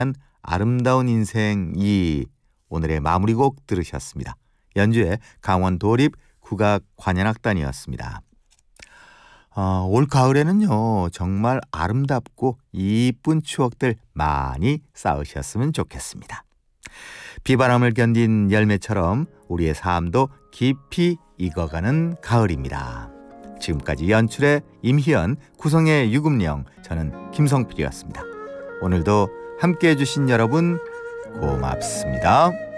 아름다운 인생 2 오늘의 마무리곡 들으셨습니다. 연주의 강원도립 국악관현악단이었습니다. 올 가을에는요 정말 아름답고 이쁜 추억들 많이 쌓으셨으면 좋겠습니다. 비바람을 견딘 열매처럼 우리의 삶도 깊이 익어가는 가을입니다. 지금까지 연출의 임희연, 구성의 유금령, 저는 김성필이었습니다. 오늘도 함께해 주신 여러분 고맙습니다.